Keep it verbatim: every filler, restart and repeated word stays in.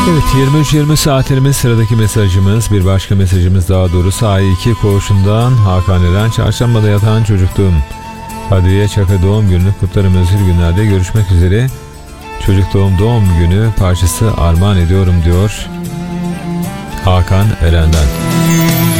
Evet, yirmi üç yirmi saatlerimiz, sıradaki mesajımız, bir başka mesajımız daha doğrusu A iki Koğuşu'ndan Hakan Eren. Çarşambada yatan çocukluğum. Kadriye Çaka doğum gününü kutlarım, özgür günlerde görüşmek üzere. Çocukluğum doğum günü parçası armağan ediyorum diyor Hakan Eren'den.